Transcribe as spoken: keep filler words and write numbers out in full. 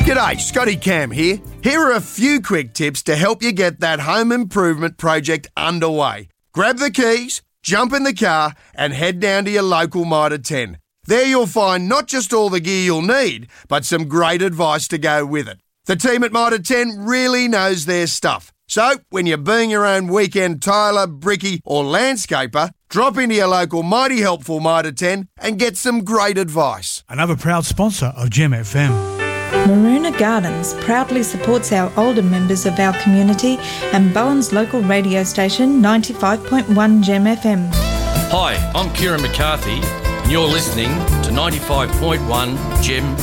G'day, Scotty Cam here. Here are a few quick tips to help you get that home improvement project underway. Grab the keys, jump in the car and head down to your local Mitre ten. There you'll find not just all the gear you'll need, but some great advice to go with it. The team at Mitre ten really knows their stuff. So, when you're being your own weekend tiler, brickie or landscaper, drop into your local Mighty Helpful Mitre ten and get some great advice. Another proud sponsor of Gem F M. Maroona Gardens proudly supports our older members of our community and Bowen's local radio station ninety-five point one Gem F M. Hi, I'm Kieran McCarthy and you're listening to ninety-five point one Gem